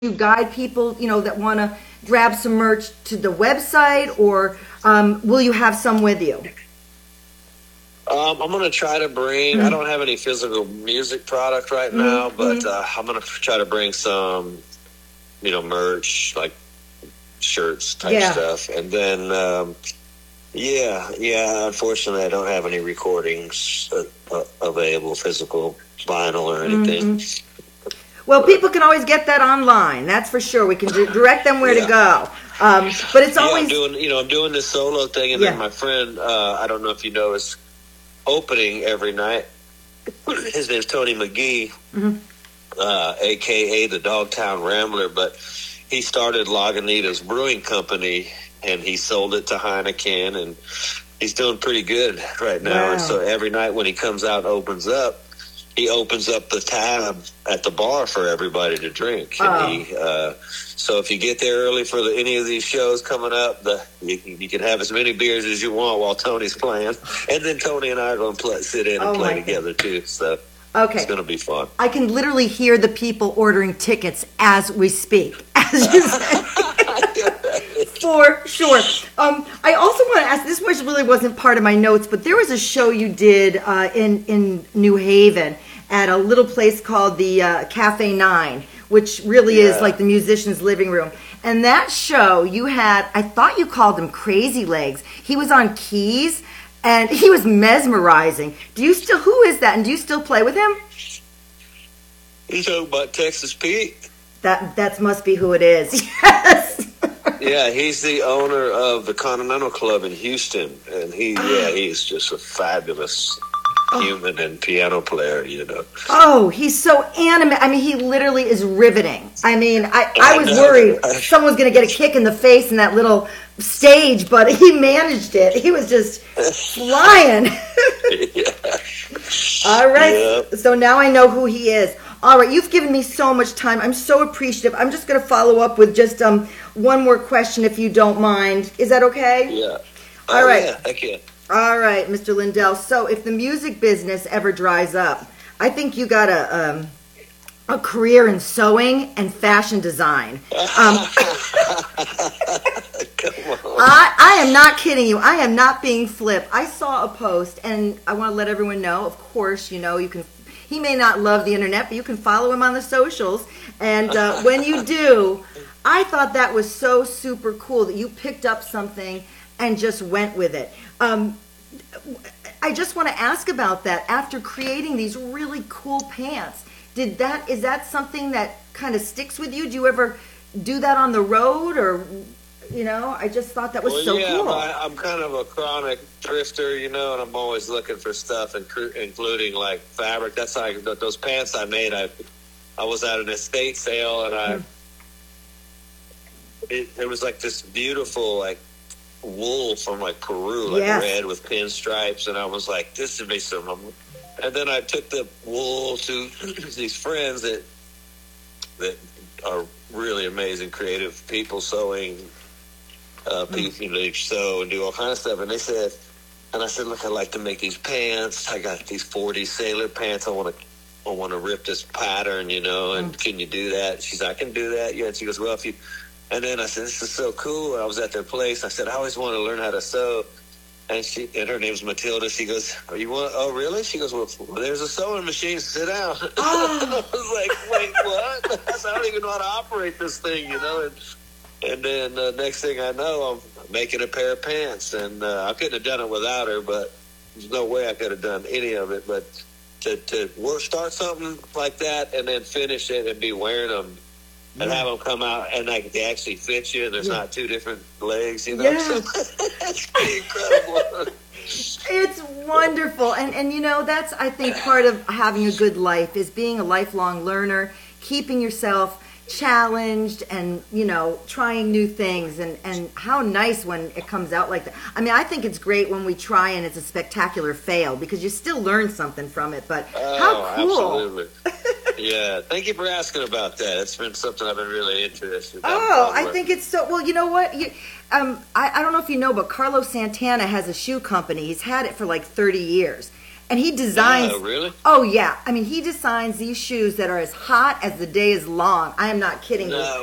you guide people, that want to grab some merch to the website, or will you have some with you? I'm going to try to bring, I don't have any physical music product right now, but I'm going to try to bring some, merch, like shirts type stuff. And then, unfortunately I don't have any recordings available, physical vinyl or anything. Well, people can always get that online. That's for sure. We can direct them where to go. But it's always I'm doing this solo thing, and then my friend, I don't know if you know, is opening every night. His name's Tony McGee, aka the Dogtown Rambler, but he started Lagunitas Brewing Company, and he sold it to Heineken, and he's doing pretty good right now. Wow. And so every night when he comes out and opens up, he opens up the tab at the bar for everybody to drink. And so if you get there early for any of these shows coming up, you can have as many beers as you want while Tony's playing. And then Tony and I are going to sit in and play together too. So it's going to be fun. I can literally hear the people ordering tickets as we speak. As you say. For sure. I also want to ask, this much really wasn't part of my notes, but there was a show you did in New Haven at a little place called the Cafe 9, which really is like the musician's living room. And that show you had, I thought you called him Crazy Legs. He was on keys, and he was mesmerizing. Who is that, and do you still play with him? You talking about Texas Pete? That must be who it is. Yes. Yeah, he's the owner of the Continental Club in Houston, and he's just a fabulous human and piano player, Oh, he's so animate. I mean, he literally is riveting. I mean, I was worried someone was going to get a kick in the face in that little stage, but he managed it. He was just flying. All right, so now I know who he is. All right, you've given me so much time. I'm so appreciative. I'm just going to follow up with just one more question, if you don't mind. Is that okay? Yeah. All right. Yeah, I can. All right, Mr. Lindell. So if the music business ever dries up, I think you got a career in sewing and fashion design. Come on. I am not kidding you. I am not being flip. I saw a post, and I want to let everyone know, of course, you can. He may not love the internet, but you can follow him on the socials. And when you do, I thought that was so super cool that you picked up something and just went with it. I just want to ask about that. After creating these really cool pants, is that something that kind of sticks with you? Do you ever do that on the road, or I just thought that was so cool. I'm kind of a chronic thrifter, and I'm always looking for stuff, including like fabric. That's how those pants I made. I was at an estate sale, and it was like this beautiful like wool from like Peru, like red with pinstripes, and I was like, this would be some. And then I took the wool to these friends that are really amazing, creative people sewing. People they sew and do all kinds of stuff, and I said, look, I'd like to make these pants. I got these 40 sailor pants. I want to rip this pattern, and can you do that? She's like, I can do that. Yeah. And she goes, well, and then I said, this is so cool. I was at their place. I said, I always want to learn how to sew. And her name's Matilda. She goes, oh, really? She goes, well, there's a sewing machine. Sit down. I was like, wait, what? I said, I don't even know how to operate this thing, And then next thing I know, I'm making a pair of pants. And I couldn't have done it without her, but there's no way I could have done any of it. But to start something like that and then finish it and be wearing them and have them come out and they actually fit you, and there's not two different legs, So that's pretty incredible. It's wonderful. And that's, I think, part of having a good life is being a lifelong learner, keeping yourself challenged and trying new things, and how nice when it comes out like that. I mean, I think it's great when we try and it's a spectacular fail, because you still learn something from it. But how cool. Absolutely. Yeah, thank you for asking about that. It's been something I've been really interested in. I think it's so. Well, you know what, I don't know if you know, but Carlos Santana has a shoe company. He's had it for like 30 years. And he designs. Oh, really? Oh, yeah. I mean, he designs these shoes that are as hot as the day is long. I am not kidding you. No